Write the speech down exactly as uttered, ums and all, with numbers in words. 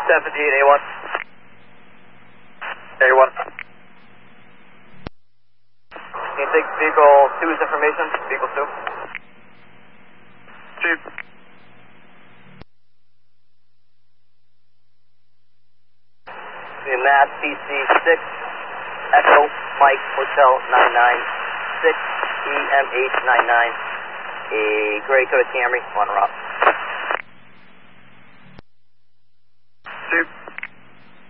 seventy-eight A one. A one. Can you take vehicle two's information? Vehicle two. Chief. The Mass P C six, Echo Mike Hotel nine nine six, E M H nine nine, a gray Toyota Camry on route.